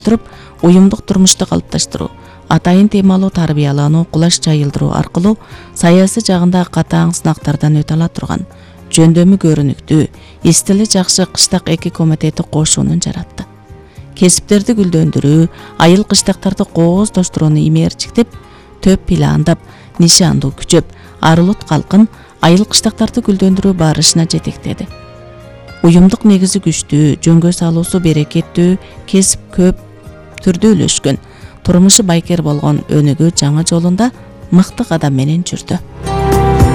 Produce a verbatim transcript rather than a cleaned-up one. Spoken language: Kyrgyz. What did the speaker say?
туруп уюмдук турмушту калыпташтыруу, атайын темалуу тарбиялануу, кулаш жайылдыруу аркылуу саясий жагында катаң сынактардан өтө ала турган, жөндөмү көрүнүктүү, эстили жакшы кыштак эки комитети кошуунун жаратты. Кесиптерди гүлдөндүрүү, айыл кыштактарды кооздоштурууну имээрчиктеп, төп пландап, нишандуу күчөп, Арылут калкын айыл кыштактарды гүлдөндүрүү барышына жетектеди. Уюмдук негизи күчтүү, жөнгө салуусу берекеттүү, кесип көп түрдө үлөшкөн, турмушу байкер болгон өнүгүү жаңы жолунда мыкты кадам менен жүрдү.